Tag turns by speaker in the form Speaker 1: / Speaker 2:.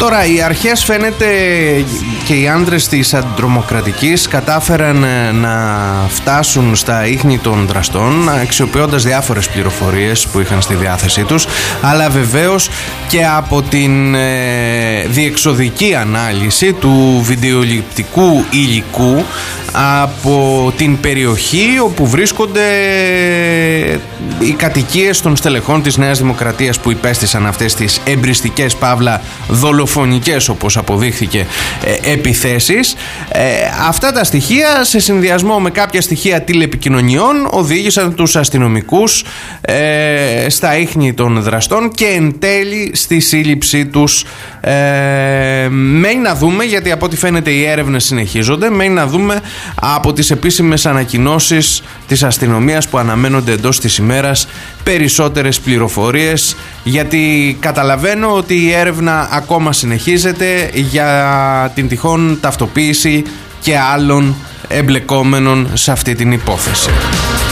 Speaker 1: Τώρα οι αρχές, φαίνεται, και οι άντρες της αντιτρομοκρατικής κατάφεραν να φτάσουν στα ίχνη των δραστών, αξιοποιώντας διάφορες πληροφορίες που είχαν στη διάθεσή τους, αλλά βεβαίως και από την διεξοδική ανάλυση του βιντεοληπτικού υλικού από την περιοχή όπου βρίσκονται οι κατοικίες των στελεχών της Νέας Δημοκρατίας που υπέστησαν αυτές τις εμπριστικές παύλα δολοφονικές, όπως αποδείχθηκε, επιθέσεις. Αυτά τα στοιχεία, σε συνδυασμό με κάποια στοιχεία τηλεπικοινωνιών, οδήγησαν τους αστυνομικούς στα ίχνη των δραστών και εν τέλει στη σύλληψή τους. Μένει να δούμε, γιατί από ό,τι φαίνεται οι έρευνες συνεχίζονται, μένει να δούμε από τις επίσημες ανακοινώσεις της αστυνομίας που αναμένονται εντός της ημέρας περισσότερες πληροφορίες, γιατί καταλαβαίνω ότι η έρευνα ακόμα συνεχίζεται για την τυχόν ταυτοποίηση και άλλων εμπλεκόμενων σε αυτή την υπόθεση.